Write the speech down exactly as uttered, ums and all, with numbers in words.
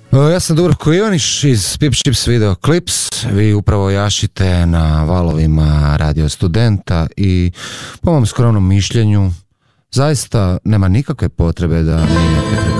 Ja sam Dubravko Ivaniš iz Pip Chips Video Clips. Vi upravo jašite na valovima Radio Studenta i po mom skromnom mišljenju zaista nema nikakve potrebe da mijenjate